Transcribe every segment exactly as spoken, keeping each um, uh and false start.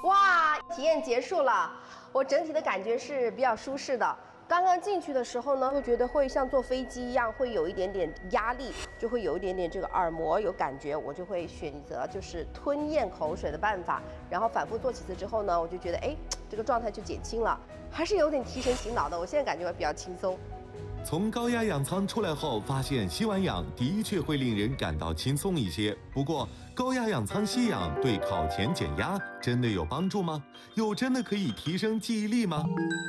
哇，体验结束了，我整体的感觉是比较舒适的。刚刚进去的时候呢，会觉得会像坐飞机一样，会有一点点压力，就会有一点点这个耳膜有感觉，我就会选择就是吞咽口水的办法，然后反复做几次之后呢，我就觉得哎，这个状态就减轻了，还是有点提神醒脑的。我现在感觉比较轻松。 从高压氧舱出来后，发现吸完氧的确会令人感到轻松一些。不过，高压氧舱吸氧对考前减压真的有帮助吗？又真的可以提升记忆力吗？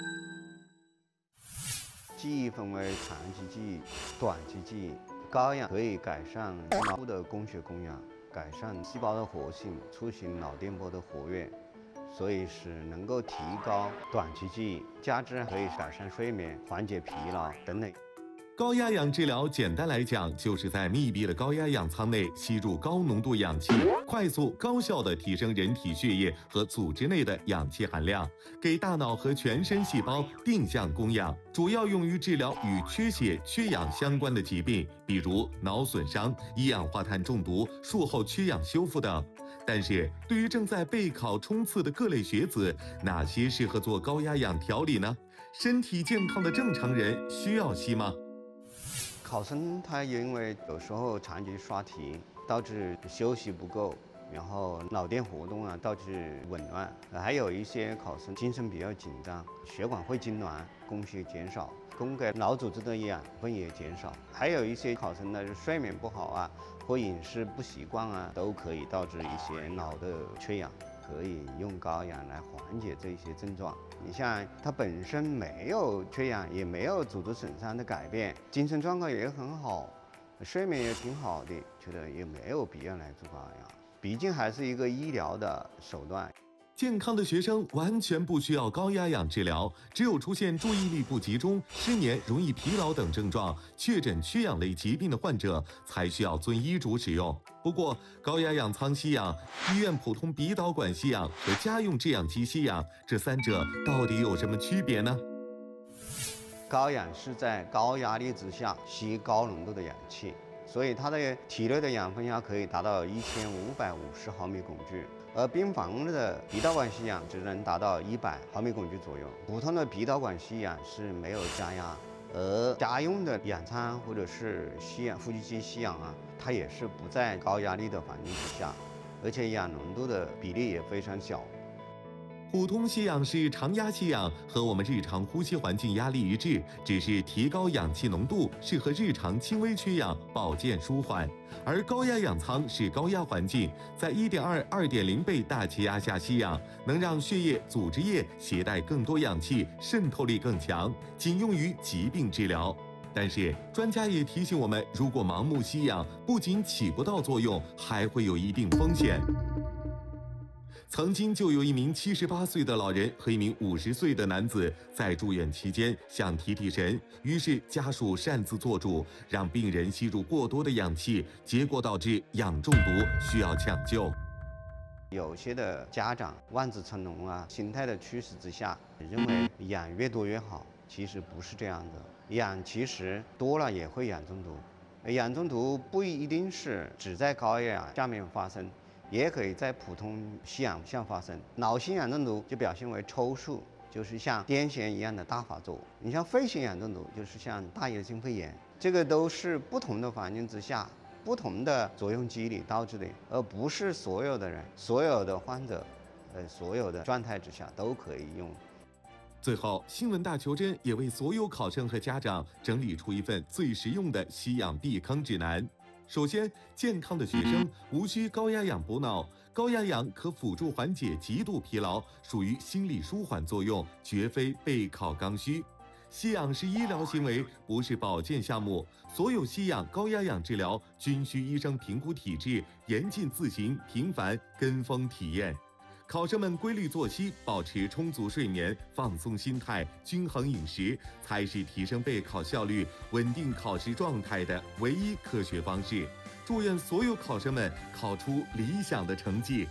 记忆分为长期记忆、短期记忆。高氧可以改善脑部的供血供氧，改善细胞的活性，促进脑电波的活跃。 所以是能够提高短期记忆，加之可以改善睡眠、缓解疲劳等等。 高压氧治疗简单来讲，就是在密闭的高压氧舱内吸入高浓度氧气，快速高效地提升人体血液和组织内的氧气含量，给大脑和全身细胞定向供氧，主要用于治疗与缺血、缺氧相关的疾病，比如脑损伤、一氧化碳中毒、术后缺氧修复等。 但是对于正在备考冲刺的各类学子，哪些适合做高压氧调理呢？身体健康的正常人需要吸吗？ 考生他因为有时候长期刷题，导致休息不够，然后脑电活动啊导致紊乱，还有一些考生精神比较紧张，血管会痉挛，供血减少，供给脑组织的养分也减少，还有一些考生呢睡眠不好啊。 或饮食不习惯啊，都可以导致一些脑的缺氧，可以用高氧来缓解这些症状。你像他本身没有缺氧，也没有组织损伤的改变，精神状况也很好，睡眠也挺好的，觉得也没有必要来做高氧，毕竟还是一个医疗的手段。 健康的学生完全不需要高压氧治疗，只有出现注意力不集中、失眠、容易疲劳等症状，确诊缺氧类疾病的患者才需要遵医嘱使用。不过，高压氧舱吸氧、医院普通鼻导管吸氧和家用制氧机吸氧，这三者到底有什么区别呢？ 高氧是在高压力之下吸高浓度的氧气，所以它的体内的氧分压可以达到一千五百五十毫米汞柱。 而病房的鼻导管吸氧只能达到一百毫米汞柱左右，普通的鼻导管吸氧是没有加压，而家用的氧舱或者是吸氧呼吸机吸氧啊，它也是不在高压力的环境之下，而且氧浓度的比例也非常小。 普通吸氧是常压吸氧，和我们日常呼吸环境压力一致，只是提高氧气浓度，适合日常轻微缺氧、保健舒缓。而高压氧舱是高压环境，在 一点二、二点零 倍大气压下吸氧，能让血液、组织液携带更多氧气，渗透力更强，仅用于疾病治疗。但是专家也提醒我们，如果盲目吸氧，不仅起不到作用，还会有一定风险。 曾经就有一名七十八岁的老人和一名五十岁的男子在住院期间想提提神，于是家属擅自做主，让病人吸入过多的氧气，结果导致氧中毒，需要抢救。 有些的家长望子成龙啊，心态的驱使之下，认为氧越多越好，其实不是这样的。氧其实多了也会氧中毒，氧中毒不一定是只在高压氧下面发生。 也可以在普通吸氧下发生，脑性氧中毒就表现为抽搐，就是像癫痫一样的大发作；你像肺性氧中毒，就是像大叶性肺炎，这个都是不同的环境之下、不同的作用机理导致的，而不是所有的人、所有的患者，呃，所有的状态之下都可以用。 最后，新闻大求真也为所有考生和家长整理出一份最实用的吸氧避坑指南。首先，健康的学生无需高压氧补脑，高压氧可辅助缓解极度疲劳，属于心理舒缓作用，绝非备考刚需。吸氧是医疗行为，不是保健项目。所有吸氧、高压氧治疗均需医生评估体质，严禁自行、频繁跟风体验。 考生们规律作息，保持充足睡眠，放松心态，均衡饮食，才是提升备考效率、稳定考试状态的唯一科学方式。祝愿所有考生们考出理想的成绩。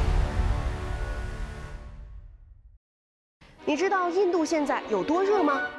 你知道印度现在有多热吗？